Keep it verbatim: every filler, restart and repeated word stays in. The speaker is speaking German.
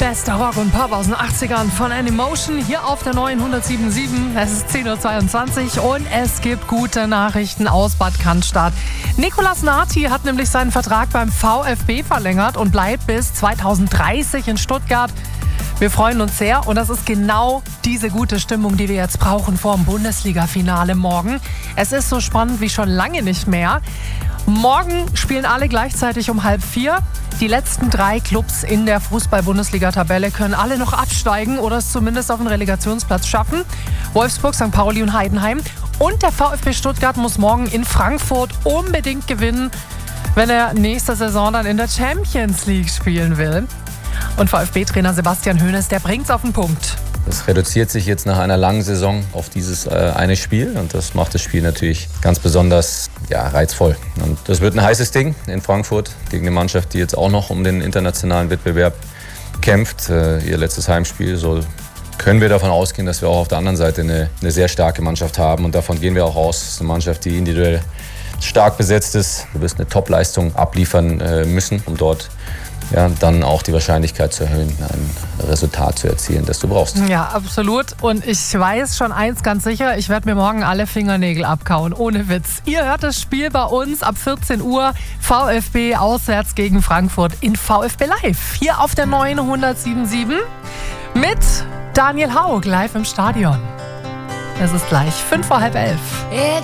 Bester Rock und Pop aus den achtzigern von Animotion hier auf der neuen hundertsieben Komma sieben. Es ist zehn Uhr zweiundzwanzig und es gibt gute Nachrichten aus Bad Cannstatt. Nicolas Nati hat nämlich seinen Vertrag beim VfB verlängert und bleibt bis zweitausenddreißig in Stuttgart. Wir freuen uns sehr und das ist genau diese gute Stimmung, die wir jetzt brauchen vor dem Bundesliga-Finale morgen. Es ist so spannend wie schon lange nicht mehr. Morgen spielen alle gleichzeitig um halb vier. Die letzten drei Clubs in der Fußball-Bundesliga-Tabelle können alle noch absteigen oder es zumindest auf den Relegationsplatz schaffen. Wolfsburg, Sankt Pauli und Heidenheim. Und der VfB Stuttgart muss morgen in Frankfurt unbedingt gewinnen, wenn er nächste Saison dann in der Champions League spielen will. Und VfB-Trainer Sebastian Hoeneß, der bringt's auf den Punkt. Es reduziert sich jetzt nach einer langen Saison auf dieses äh, eine Spiel und das macht das Spiel natürlich ganz besonders ja, reizvoll. Und das wird ein heißes Ding in Frankfurt gegen eine Mannschaft, die jetzt auch noch um den internationalen Wettbewerb kämpft. Äh, ihr letztes Heimspiel, so können wir davon ausgehen, dass wir auch auf der anderen Seite eine, eine sehr starke Mannschaft haben und davon gehen wir auch aus. Es ist eine Mannschaft, die individuell stark besetzt ist. Du wirst eine Top-Leistung abliefern äh, müssen, um dort ja, dann auch die Wahrscheinlichkeit zu erhöhen, ein Resultat zu erzielen, das du brauchst. Ja, absolut. Und ich weiß schon eins ganz sicher, ich werde mir morgen alle Fingernägel abkauen, ohne Witz. Ihr hört das Spiel bei uns ab vierzehn Uhr, VfB auswärts gegen Frankfurt in VfB Live. Hier auf der neuen hundertsieben Komma sieben mit Daniel Haug live im Stadion. Es ist gleich fünf vor halb elf.